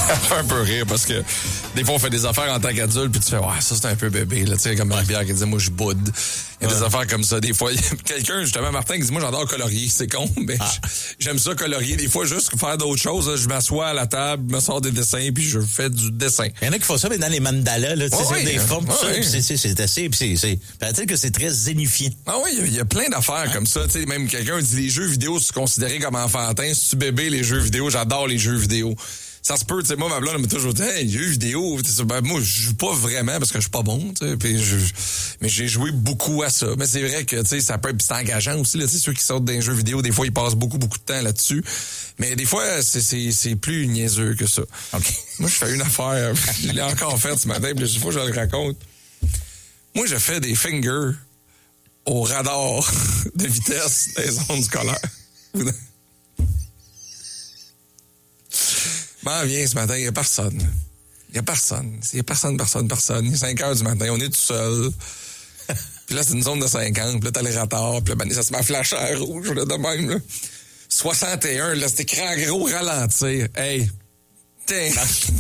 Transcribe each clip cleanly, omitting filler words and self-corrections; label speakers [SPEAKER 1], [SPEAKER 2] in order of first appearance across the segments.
[SPEAKER 1] fait un peu rire parce que des fois, on fait des affaires en tant qu'adulte puis tu fais, ouais, ça, c'est un peu bébé, là. Tu sais, comme Marie-Pierre qui disait, moi, je boude. Il y a des affaires comme ça. Des fois, il y a quelqu'un, justement, Martin, qui dit, moi, j'adore colorier. C'est con, mais j'aime ça colorier. Des fois, juste faire d'autres choses. Là, je m'assois à la table, je me sors des dessins puis je fais du dessin.
[SPEAKER 2] Il y en a qui font ça, mais dans les mandalas, là, tu sais, c'est des formes, tout ça. C'est assez, peut-être que c'est très zénifiant.
[SPEAKER 1] Ah oui, il y a plein d'affaires comme ça. Tu sais, même quelqu'un dit, les jeux vidéo, c'est considéré comme enfantin. Si tu bébé, les jeux vidéo, j'adore les jeux vidéo. Ça se peut, tu sais, moi, ma blonde m'a toujours dit, hey, jeux vidéo, ben, moi, je joue pas vraiment parce que je suis pas bon, tu sais, mais j'ai joué beaucoup à ça. Mais c'est vrai que, tu sais, ça peut être, c'est engageant aussi, là, tu sais, ceux qui sortent d'un jeu vidéo, des fois, ils passent beaucoup de temps là-dessus. Mais des fois, c'est plus niaiseux que ça.
[SPEAKER 2] Okay.
[SPEAKER 1] Moi, je fais une affaire, je l'ai encore faite ce matin, puis il faut que je le raconte. Moi, je fais des fingers au radar de vitesse des zones scolaires. M'en viens ce matin, il n'y a personne. Il n'y a personne. Il y a personne. Il est 5 heures du matin, on est tout seul. Puis là, c'est une zone de 50, puis là, t'as les radars, puis là, ça se met à flasher à rouge, là, de même, là. 61, là, c'est écran gros ralentir. Hey! Tiens!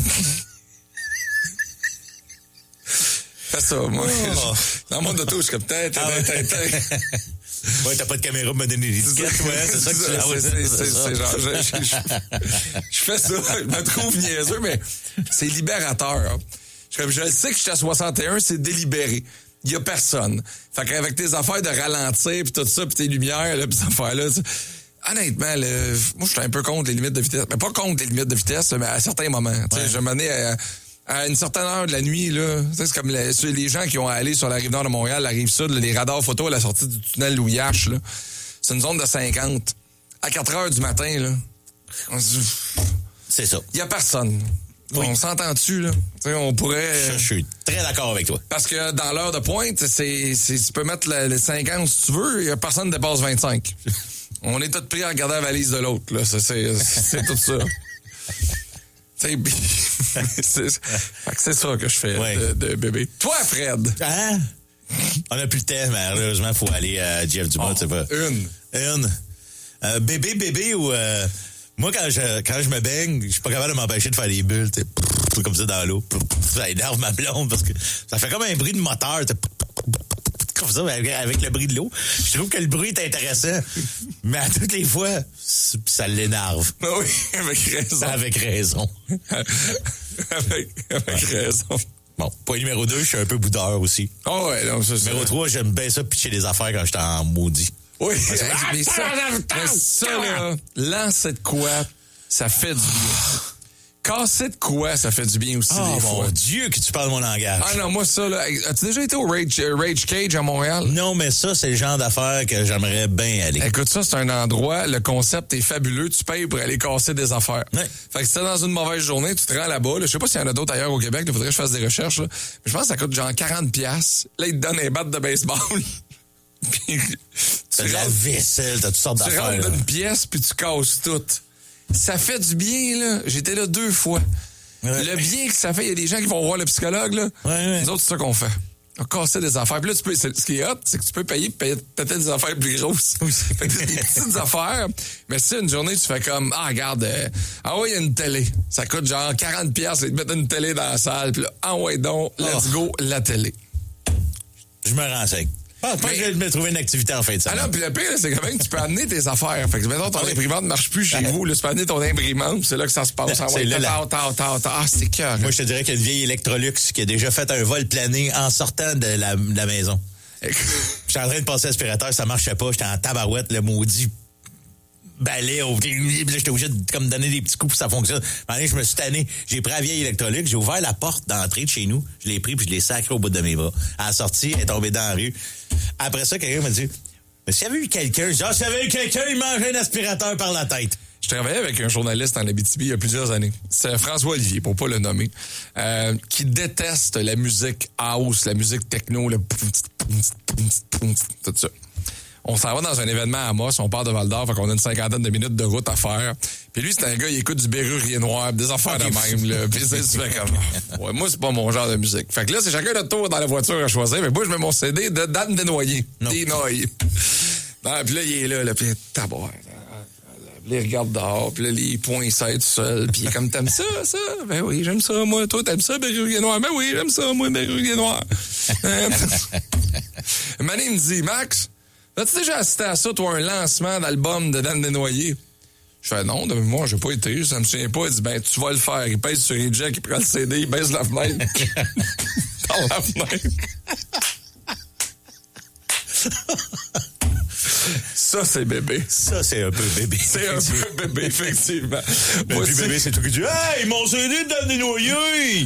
[SPEAKER 1] Fais ça, moi. Oh. Dans mon auto, je suis comme peut-être.
[SPEAKER 2] Ouais, t'as pas de caméra pour me donner des étiquettes, ouais, c'est ça que tu
[SPEAKER 1] c'est genre, je fais ça, je me trouve niaiseux, mais c'est libérateur. Je sais que je suis à 61, c'est délibéré. Il y a personne. Fait qu'avec tes affaires de ralentir pis tout ça, pis tes lumières, là, pis ces affaires-là, honnêtement, moi, je suis un peu contre les limites de vitesse. Mais pas contre les limites de vitesse, mais à certains moments. Ouais. Je m'en ai à une certaine heure de la nuit, là, c'est comme les gens qui ont allé sur la rive nord de Montréal, la rive sud, là, les radars photo à la sortie du tunnel Louis-H, là. C'est une zone de 50. À 4 heures du matin, là.
[SPEAKER 2] C'est ça.
[SPEAKER 1] Il y a personne. Oui. On s'entend-tu, là? T'sais, on pourrait...
[SPEAKER 2] Je suis très d'accord avec toi.
[SPEAKER 1] Parce que dans l'heure de pointe, tu peux mettre les 50 si tu veux, il y a personne qui dépasse 25. On est tous pris à regarder la valise de l'autre, là. C'est tout ça. C'est ça que je fais de bébé. Toi, Fred!
[SPEAKER 2] Hein? On n'a plus le temps, mais malheureusement, il faut aller à Jeff Dumas, tu sais pas. Une. Bébé ou... Moi, quand je me baigne, je suis pas capable de m'empêcher de faire des bulles, tu sais, comme ça dans l'eau. Ça énerve ma blonde parce que ça fait comme un bruit de moteur, comme ça, avec le bruit de l'eau. Je trouve que le bruit est intéressant, mais à toutes les fois, ça l'énerve.
[SPEAKER 1] Oui, avec raison.
[SPEAKER 2] Avec raison.
[SPEAKER 1] avec raison.
[SPEAKER 2] Bon, point numéro 2, je suis un peu boudeur aussi.
[SPEAKER 1] Oh ouais, non, ça.
[SPEAKER 2] Numéro 3, j'aime bien ça pitcher des affaires quand j'étais en maudit.
[SPEAKER 1] Oui, mais ça, là, lancer de quoi, ça fait du bien. Casser de quoi, ça fait du bien aussi des fois.
[SPEAKER 2] Oh mon Dieu que tu parles mon langage.
[SPEAKER 1] Ah non, moi ça, là, as-tu déjà été au Rage Cage à Montréal?
[SPEAKER 2] Non, mais ça, c'est le genre d'affaires que j'aimerais bien aller.
[SPEAKER 1] Écoute, ça, c'est un endroit, le concept est fabuleux, tu payes pour aller casser des affaires.
[SPEAKER 2] Ouais.
[SPEAKER 1] Fait que si t'es dans une mauvaise journée, tu te rends là-bas, là, je sais pas s'il y en a d'autres ailleurs au Québec, il faudrait que je fasse des recherches, là. Mais je pense que ça coûte genre 40$. Là, ils te donnent un bat de baseball. Puis,
[SPEAKER 2] t'as de la vaisselle, t'as toutes sortes d'affaires.
[SPEAKER 1] Tu rentres dans une pièce, puis tu casses tout. Ça fait du bien, là. J'étais là 2 fois. Ouais. Le bien que ça fait, il y a des gens qui vont voir le psychologue, là.
[SPEAKER 2] Ouais.
[SPEAKER 1] Nous autres, c'est ça qu'on fait. On casse des affaires. Puis là, ce qui est hot, c'est que tu peux payer peut-être des affaires plus grosses. Fait que c'est des petites affaires. Mais si une journée, tu fais comme, regarde, il y a une télé. Ça coûte genre 40$, ils te mettent une télé dans la salle. Puis là, donc, let's go, la télé.
[SPEAKER 2] Je me renseigne. Pas que je vais me trouver une activité en fin de semaine.
[SPEAKER 1] Ah non, puis le pire, c'est quand même que tu peux amener tes affaires. Fait que, mettons, ton imprimante ne marche plus chez vous. Là, tu peux amener ton imprimante, c'est là que ça se passe.
[SPEAKER 2] C'est là.
[SPEAKER 1] C'est cœur.
[SPEAKER 2] Moi, je te dirais qu'il y a une vieille Electrolux qui a déjà fait un vol plané en sortant de la maison. J'étais en train de passer l'aspirateur, ça marchait pas. J'étais en tabarouette, le maudit balai. J'étais obligé de comme donner des petits coups pour que ça fonctionne. Je me suis tanné. J'ai pris la vieille Electrolux, j'ai ouvert la porte d'entrée de chez nous. Je l'ai pris puis je l'ai sacré au bout de mes bras. À la sortie, elle est tombée dans la rue. Après ça, quelqu'un m'a dit, mais s'il y avait eu quelqu'un, s'il y avait eu quelqu'un, il mangeait un aspirateur par la tête.
[SPEAKER 1] Je travaillais avec un journaliste en Abitibi il y a plusieurs années. C'est François Olivier, pour pas le nommer, qui déteste la musique house, la musique techno, le tout ça. On s'en va dans un événement à Amos, on part de Val-d'Or, fait qu'on a une 50aine de minutes de route à faire. Puis lui, c'est un gars, il écoute du Bérurier Noir, des affaires de même, là. Puis c'est fait comme, ouais, moi, c'est pas mon genre de musique. Fait que là, c'est chacun notre tour dans la voiture à choisir, mais moi, je mets mon CD de Dan Desnoyers. Desnoyers. Puis là, il est là, puis tabac. Puis là, il regarde dehors, puis là, les poings ils s'aident tout seul. Puis il est comme, t'aimes ça? Ben oui, j'aime ça, moi. Toi, t'aimes ça, Berruguet Noir? Ben oui, j'aime ça, moi, Berruguet Noir. Mané me dit, Max, as-tu déjà assisté à ça, toi, un lancement d'album de Dan Desnoyers? Je fais non, de moi, j'ai pas été, ça me souvient pas. Il dit, ben, tu vas le faire. Il pèse sur eject, il prend le CD, il baisse la fenêtre. Dans la fenêtre. Ça, c'est bébé.
[SPEAKER 2] Ça, c'est un peu bébé.
[SPEAKER 1] C'est un peu bébé, effectivement.
[SPEAKER 2] Le plus bébé, c'est tout qui dit « Hey, mon CD de Dan Desnoyers! »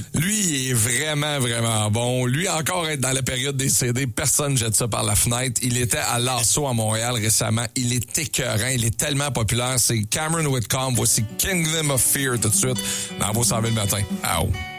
[SPEAKER 1] Lui, il est vraiment, vraiment bon. Lui, encore être dans la période des CD, personne jette ça par la fenêtre. Il était à l'Assaut à Montréal récemment. Il est écœurant. Il est tellement populaire. C'est Cameron Whitcomb. Voici Kingdom of Fear tout de suite. Dans vos 100 000 matin. Ow.